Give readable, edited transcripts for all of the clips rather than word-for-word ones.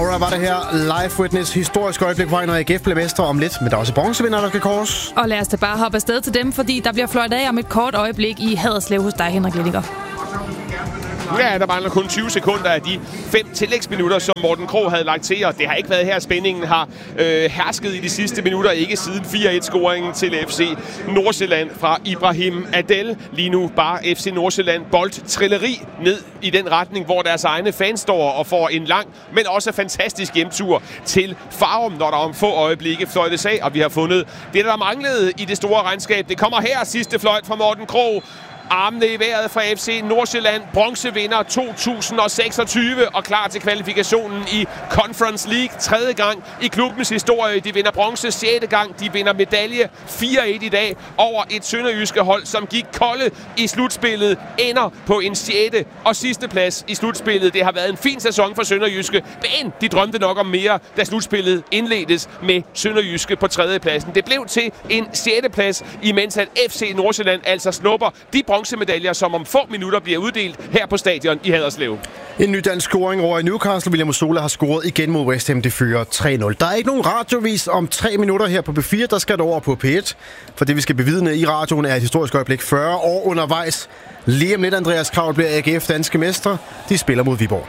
Aurora var det her. Live Witness, historisk øjeblik på vej, når AGF blev mestre om lidt. Men der er også bronzevinder, der skal kors. Og lad os da bare hoppe afsted til dem, fordi der bliver fløjt af om et kort øjeblik i Haderslev hos dig, Henrik Lilliger. Ja, der mangler kun 20 sekunder af de 5 tillægsminutter, som Morten Krogh havde lagt til, og det har ikke været her. Spændingen har hersket i de sidste minutter, ikke siden 4-1-scoringen til FC Nordsjælland fra Ibrahim Adel. Lige nu bare FC Nordsjælland boldtrilleri ned i den retning, hvor deres egne fans står og får en lang, men også fantastisk hjemtur til Farum, når der om få øjeblikke fløjtes af, og vi har fundet det, der manglede i det store regnskab. Det kommer her, sidste fløjt fra Morten Krogh. Armene i vejret fra FC Nordsjælland. Bronzevinder 2026 og klar til kvalifikationen i Conference League. 3. gang i klubbens historie. De vinder bronze 6. gang. De vinder medalje 4-1 i dag over et sønderjyske hold, som gik kolde i slutspillet. Ender på en 6. og sidste plads i slutspillet. Det har været en fin sæson for sønderjyske, men de drømte nok om mere, da slutspillet indledtes med sønderjyske på 3. pladsen. Det blev til en 6. plads, imens at FC Nordsjælland altså snupper de bronzemedaljer, som om få minutter bliver uddelt her på stadion i Haderslev. En ny dansk scoring over i Newcastle. William Osola har scoret igen mod West Ham. Det fører 3-0. Der er ikke nogen radiovis om 3 minutter her på B4. Der skal det over på P1. For det, vi skal bevidne i radioen, er et historisk øjeblik 40 år undervejs. Lige om lidt, Andreas Kraul, bliver AGF danske mestre. De spiller mod Viborg.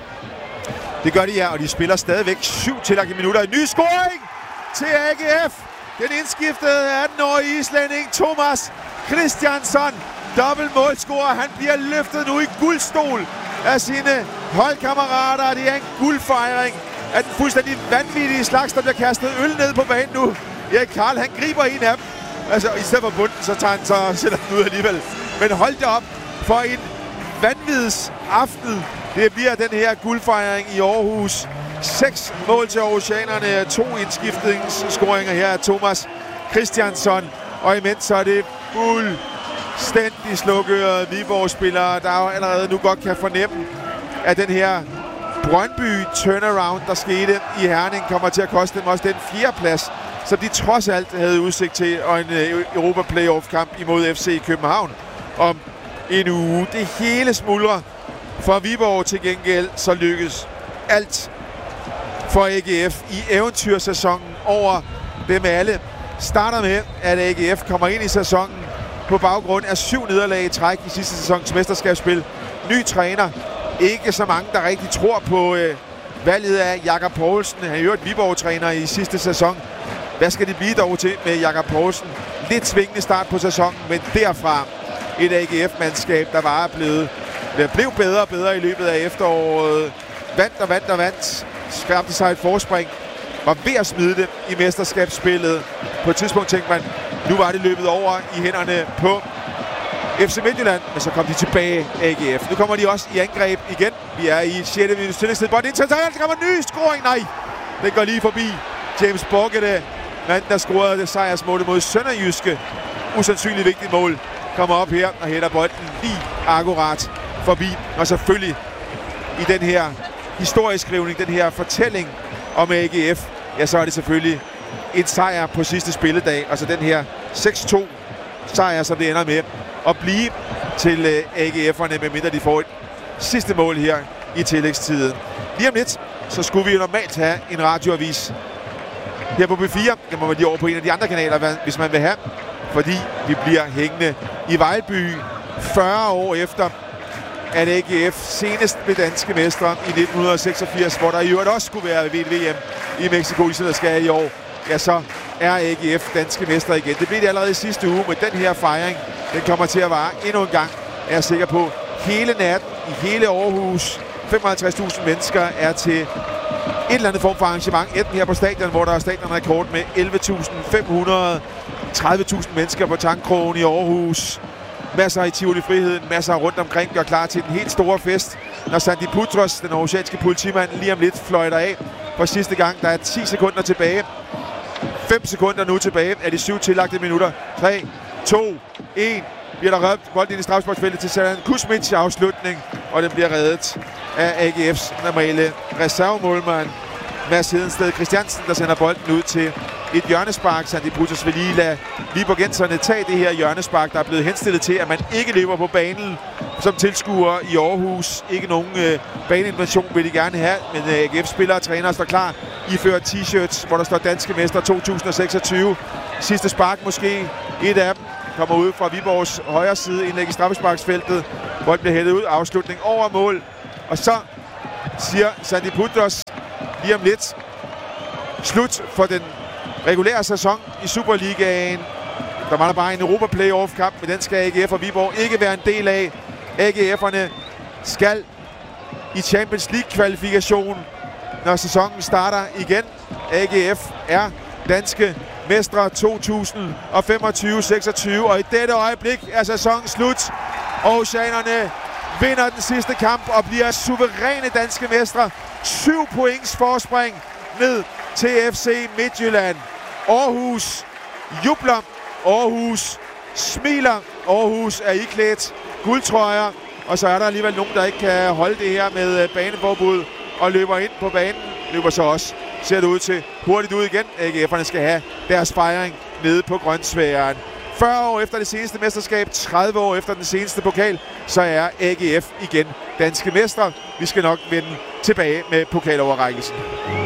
Det gør de, ja, og de spiller stadigvæk 7 tillagte minutter. En ny scoring til AGF. Den indskiftede 18-årige islænding Thomas Christiansson. Dobbelt målscorer. Han bliver løftet nu i guldstol af sine holdkammerater. Det er en guldfejring af den fuldstændig vanvittige slags, der bliver kastet øl ned på banen nu. Erik Karl, han griber en af dem. Altså, i stedet for bunden, så tager han så sætter den ud alligevel. Men hold det op for en vanvids aften. Det bliver den her guldfejring i Aarhus. 6 mål til Aarhusianerne. 2 indskiftningsscoringer her af Thomas Christiansson. Og imens så er det fuldstændig slukørede Viborg-spillere, der jo allerede nu godt kan fornemme, at den her Brøndby turnaround, der skete i Herning, kommer til at koste dem også den 4. plads, som de trods alt havde udsigt til, og en Europa-playoff-kamp imod FC København om en uge. Det hele smuldrer for Viborg. Til gengæld så lykkes alt for AGF i eventyrsæsonen over dem alle. Starter med, at AGF kommer ind i sæsonen på baggrund af 7 nederlag i træk i sidste sæsons mesterskabsspil. Ny træner. Ikke så mange, der rigtig tror på valget af Jakob Poulsen. Han er jo et Viborg-træner i sidste sæson. Hvad skal det blive dog til med Jakob Poulsen? Lidt svingende start på sæsonen, men derfra et AGF-mandskab, der blev bedre og bedre i løbet af efteråret. Vandt. Skabte sig et forspring. Var ved at smide det i mesterskabsspillet. På et tidspunkt tænkte man, nu var det løbet over i hænderne på FC Midtjylland, men så kom de tilbage, AGF. Nu kommer de også i angreb igen. Vi er i 6. minut tillægstid. Bold internationalt, der kommer en ny scoring. Nej, den går lige forbi. James Borgede, manden der scorede det sejrsmål mod Sønderjyske. Usandsynligt vigtigt mål. Kommer op her og hætter bolden lige akkurat forbi. Og selvfølgelig i den her historieskrivning, den her fortælling om AGF, ja, så er det selvfølgelig en sejr på sidste spilledag. Altså den her 6-2 sejr, som det ender med at blive til AGF'erne, medmindre de får et sidste mål her i tillægstiden. Lige om lidt, så skulle vi jo normalt have en radioavis her på B4. Det må man lige over på en af de andre kanaler, hvis man vil have. Fordi vi bliver hængende i Vejlby 40 år efter, at AGF senest blev danske mestre i 1986, hvor der i øvrigt også skulle være VM i Mexico, ligesom der skal i år. Ja, så er AGF danske mestre igen. Det blev det allerede i sidste uge, men den her fejring, den kommer til at vare endnu en gang, er jeg sikker på. Hele natten i hele Aarhus, 55.000 mennesker er til et eller andet form for arrangement. Enten her på stadion, hvor der er stadionrekord med 11.500, 30.000 mennesker på Tankkrogen i Aarhus. Masser i Tivoli Friheden, masser rundt omkring, gør klar til den helt store fest, når Sandy Putros, den aarhusianske politimand, lige om lidt fløjter af for sidste gang. Der er 10 sekunder tilbage. 5 sekunder nu tilbage af de 7 tillagte minutter. 3, 2, 1. Bliver der røbt bold ind i strafsparksfeltet til Saran Kuzmic afslutning, og den bliver reddet af AGF's normale reservemålmand Mads Hedensted Christiansen, der sender bolden ud til et hjørnespark. Sandy Butters vil lige lade viborgenserne tage det her hjørnespark, der er blevet henstillet til, at man ikke løber på banen som tilskuer i Aarhus. Ikke nogen baneinvasion vil de gerne have, men AGF-spillere og trænere står klar. Ifører t-shirts, hvor der står danske mestre 2026. Sidste spark måske. Et af dem kommer ud fra Viborgs højre side, indlæg i straffesparksfeltet. Bolden bliver hældet ud, afslutning over mål. Og så siger Sandy Butters lige om lidt slut for den regulære sæson i Superligaen. Der mangler bare en Europa-playoff-kamp, men den skal AGF og Viborg ikke være en del af. AGF'erne skal i Champions League-kvalifikation, når sæsonen starter igen. AGF er danske mestre 2025-26, og i dette øjeblik er sæsonen slut. Oceanerne vinder den sidste kamp og bliver suveræne danske mestre. 7 points forspring ned til FC Midtjylland. Aarhus jubler. Aarhus smiler. Aarhus er iklædt guldtrøjer. Og så er der alligevel nogen, der ikke kan holde det her med baneforbud og løber ind på banen. Løber så også, ser det ud til, hurtigt ud igen. AGF'erne skal have deres fejring nede på Grønsværen. 40 år efter det seneste mesterskab, 30 år efter den seneste pokal, så er AGF igen danske mestre. Vi skal nok vende tilbage med pokaloverrækkelsen.